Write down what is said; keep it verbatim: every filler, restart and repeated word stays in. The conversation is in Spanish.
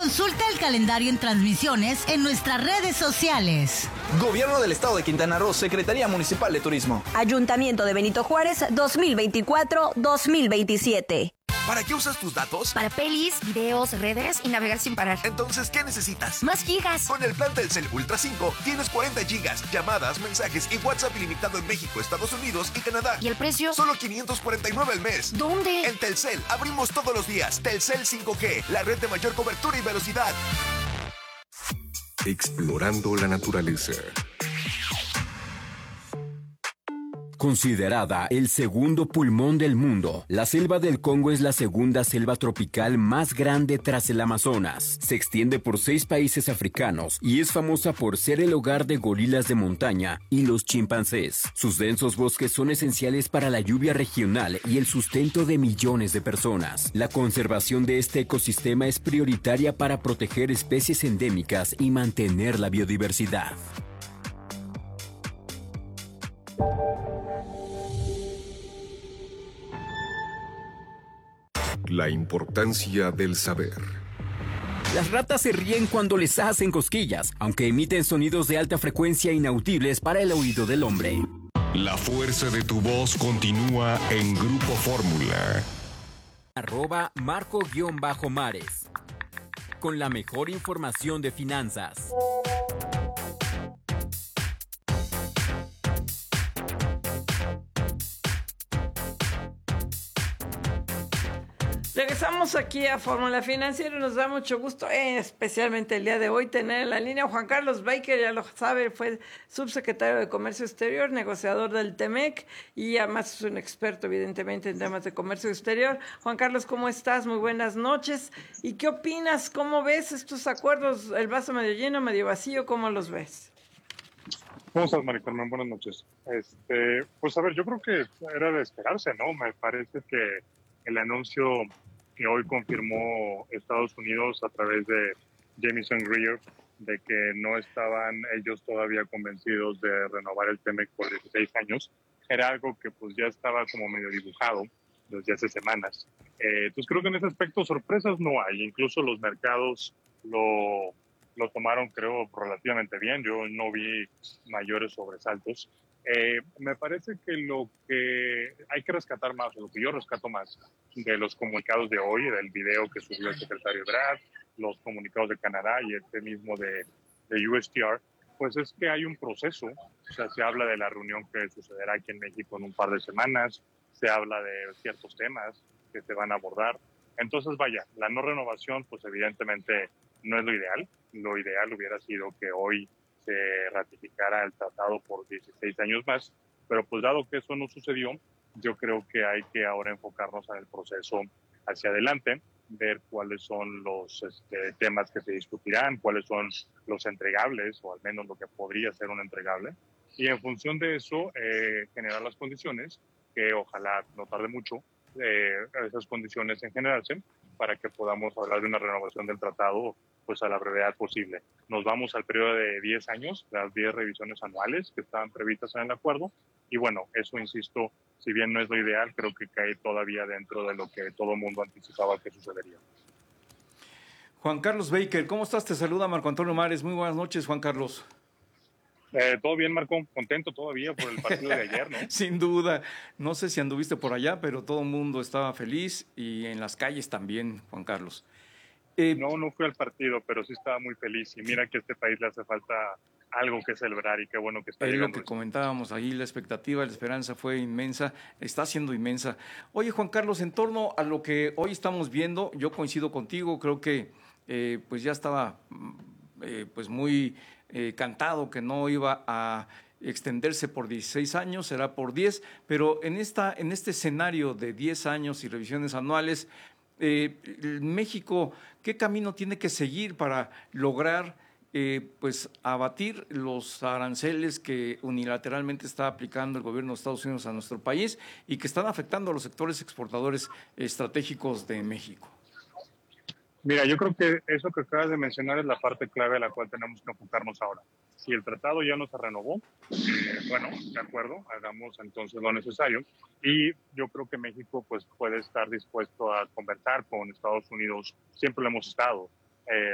Consulta el calendario en transmisiones en nuestras redes sociales. Gobierno del Estado de Quintana Roo, Secretaría Municipal de Turismo. Ayuntamiento de Benito Juárez, dos mil veinticuatro a dos mil veintisiete. ¿Para qué usas tus datos? Para pelis, videos, redes y navegar sin parar. Entonces, ¿qué necesitas? Más gigas. Con el plan Telcel Ultra cinco tienes cuarenta gigas, llamadas, mensajes y WhatsApp ilimitado en México, Estados Unidos y Canadá. ¿Y el precio? Solo quinientos cuarenta y nueve al mes. ¿Dónde? En Telcel, abrimos todos los días. Telcel cinco G, la red de mayor cobertura y velocidad. Explorando la naturaleza. Considerada el segundo pulmón del mundo, la selva del Congo es la segunda selva tropical más grande tras el Amazonas. Se extiende por seis países africanos y es famosa por ser el hogar de gorilas de montaña y los chimpancés. Sus densos bosques son esenciales para la lluvia regional y el sustento de millones de personas. La conservación de este ecosistema es prioritaria para proteger especies endémicas y mantener la biodiversidad. La importancia del saber. Las ratas se ríen cuando les hacen cosquillas, aunque emiten sonidos de alta frecuencia inaudibles para el oído del hombre. La fuerza de tu voz continúa en Grupo Fórmula. Arroba Marco-Mares. Con la mejor información de finanzas. Regresamos aquí a Fórmula Financiera y nos da mucho gusto, eh, especialmente el día de hoy, tener en la línea a Juan Carlos Baker, ya lo sabe, fue subsecretario de Comercio Exterior, negociador del TEMEC y además es un experto evidentemente en temas de comercio exterior. Juan Carlos, ¿cómo estás? Muy buenas noches. ¿Y qué opinas? ¿Cómo ves estos acuerdos? ¿El vaso medio lleno, medio vacío? ¿Cómo los ves? ¿Cómo estás, Mari Carmen? Buenas noches. Este, pues a ver, yo creo que era de esperarse, ¿no? Me parece que el anuncio que hoy confirmó Estados Unidos a través de Jamieson Greer de que no estaban ellos todavía convencidos de renovar el TEMEC por dieciséis años, era algo que pues ya estaba como medio dibujado desde hace semanas. Eh, entonces creo que en ese aspecto sorpresas no hay, incluso los mercados lo, lo tomaron creo relativamente bien, yo no vi mayores sobresaltos. Eh, me parece que lo que hay que rescatar más, o lo que yo rescato más de los comunicados de hoy, del video que subió el secretario Brad, los comunicados de Canadá y este mismo de, de U S T R, pues es que hay un proceso. O sea, se habla de la reunión que sucederá aquí en México en un par de semanas, se habla de ciertos temas que se van a abordar. Entonces, vaya, la no renovación, pues evidentemente no es lo ideal. Lo ideal hubiera sido que hoy se ratificara el tratado por dieciséis años más, pero pues dado que eso no sucedió, yo creo que hay que ahora enfocarnos en el proceso hacia adelante, ver cuáles son los este, temas que se discutirán, cuáles son los entregables, o al menos lo que podría ser un entregable, y en función de eso eh, generar las condiciones, que ojalá no tarde mucho, eh, esas condiciones en generarse, para que podamos hablar de una renovación del tratado pues a la brevedad posible. Nos vamos al periodo de diez años, las diez revisiones anuales que estaban previstas en el acuerdo, y bueno, eso, insisto, si bien no es lo ideal, creo que cae todavía dentro de lo que todo el mundo anticipaba que sucedería. Juan Carlos Baker, ¿cómo estás? Te saluda Marco Antonio Mares. Muy buenas noches, Juan Carlos. Eh, todo bien, Marco, contento todavía por el partido de ayer, ¿no? Sin duda, no sé si anduviste por allá, pero todo el mundo estaba feliz y en las calles también, Juan Carlos. Eh, no, no fui al partido, pero sí estaba muy feliz y mira que a este país le hace falta algo que celebrar y qué bueno que está es llegando. Lo que eso. Comentábamos ahí, la expectativa, la esperanza fue inmensa, está siendo inmensa. Oye, Juan Carlos, en torno a lo que hoy estamos viendo, yo coincido contigo, creo que eh, pues ya estaba eh, pues muy eh, cantado que no iba a extenderse por dieciséis años, será por diez, pero en, esta, en este escenario de diez años y revisiones anuales, eh, México, ¿qué camino tiene que seguir para lograr eh, pues abatir los aranceles que unilateralmente está aplicando el gobierno de Estados Unidos a nuestro país y que están afectando a los sectores exportadores estratégicos de México? Mira, yo creo que eso que acabas de mencionar es la parte clave a la cual tenemos que enfocarnos ahora. Si el tratado ya no se renovó, eh, bueno, de acuerdo, hagamos entonces lo necesario. Y yo creo que México pues puede estar dispuesto a conversar con Estados Unidos, siempre lo hemos estado, eh,